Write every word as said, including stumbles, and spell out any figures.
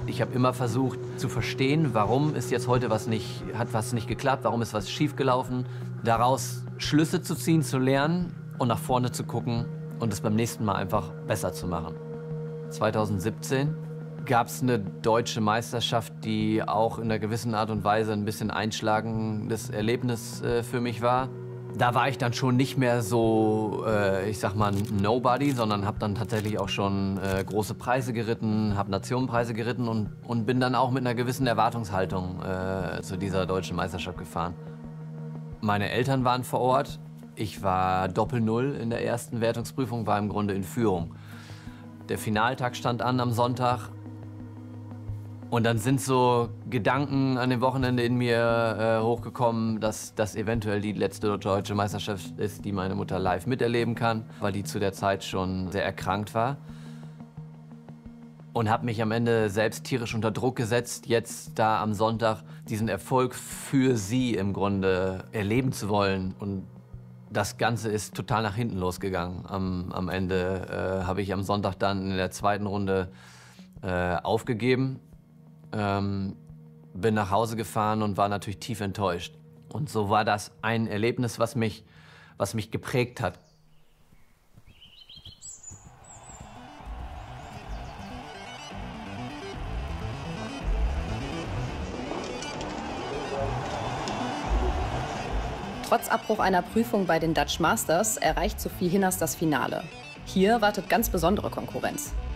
Ich habe immer versucht zu verstehen, warum ist jetzt heute was nicht, hat was nicht geklappt, warum ist was schiefgelaufen. Daraus Schlüsse zu ziehen, zu lernen und nach vorne zu gucken und es beim nächsten Mal einfach besser zu machen. zweitausendsiebzehn gab es eine deutsche Meisterschaft, die auch in einer gewissen Art und Weise ein bisschen einschlagendes Erlebnis äh, für mich war. Da war ich dann schon nicht mehr so, äh, ich sag mal, ein Nobody, sondern habe dann tatsächlich auch schon äh, große Preise geritten, habe Nationenpreise geritten und, und bin dann auch mit einer gewissen Erwartungshaltung äh, zu dieser deutschen Meisterschaft gefahren. Meine Eltern waren vor Ort. Ich war Doppel-Null in der ersten Wertungsprüfung, war im Grunde in Führung. Der Finaltag stand an am Sonntag. Und dann sind so Gedanken an dem Wochenende in mir äh, hochgekommen, dass das eventuell die letzte deutsche Meisterschaft ist, die meine Mutter live miterleben kann, weil die zu der Zeit schon sehr erkrankt war. Und habe mich am Ende selbst tierisch unter Druck gesetzt, jetzt da am Sonntag diesen Erfolg für sie im Grunde erleben zu wollen. Und das Ganze ist total nach hinten losgegangen. Am, am Ende äh, habe ich am Sonntag dann in der zweiten Runde äh, aufgegeben. Ähm, bin nach Hause gefahren und war natürlich tief enttäuscht. Und so war das ein Erlebnis, was mich, was mich geprägt hat. Trotz Abbruch einer Prüfung bei den Dutch Masters erreicht Sophie Hinners das Finale. Hier wartet ganz besondere Konkurrenz.